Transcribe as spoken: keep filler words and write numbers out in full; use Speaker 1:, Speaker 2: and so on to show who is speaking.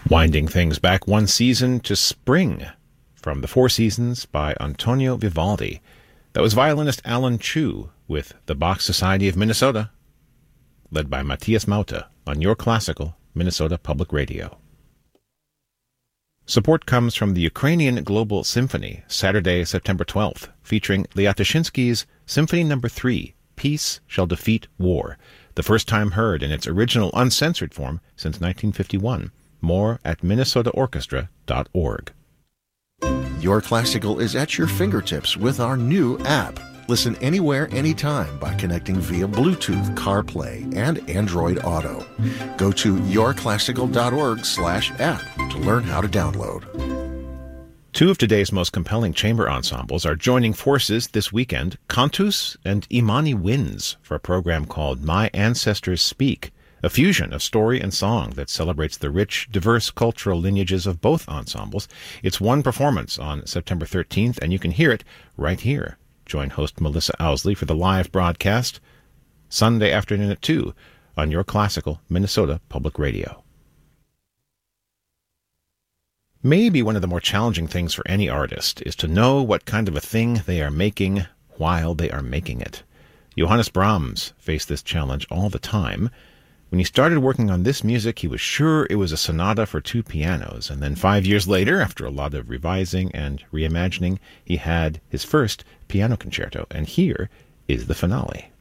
Speaker 1: Winding things back one season to spring from The Four Seasons by Antonio Vivaldi. That was violinist Alan Chu with the Bach Society of Minnesota, led by Matthias Mauta on Your Classical Minnesota Public Radio. Support comes from the Ukrainian Global Symphony, Saturday, September twelfth, featuring Liatoshinsky's Symphony Number three, Peace Shall Defeat War, the first time heard in its original uncensored form since nineteen fifty-one. More at minnesota orchestra dot org.
Speaker 2: Your Classical is at your fingertips with our new app. Listen anywhere, anytime by connecting via Bluetooth, CarPlay, and Android Auto. Go to your classical dot org slash app to learn how to download.
Speaker 1: Two of today's most compelling chamber ensembles are joining forces this weekend, Cantus and Imani Winds, for a program called My Ancestors Speak, a fusion of story and song that celebrates the rich, diverse cultural lineages of both ensembles. It's one performance on September thirteenth, and you can hear it right here. Join host Melissa Owsley for the live broadcast Sunday afternoon at two on Your Classical Minnesota Public Radio. Maybe one of the more challenging things for any artist is to know what kind of a thing they are making while they are making it. Johannes Brahms faced this challenge all the time. When he started working on this music, he was sure it was a sonata for two pianos, and then five years later, after a lot of revising and reimagining, he had his first piano concerto, and here is the finale.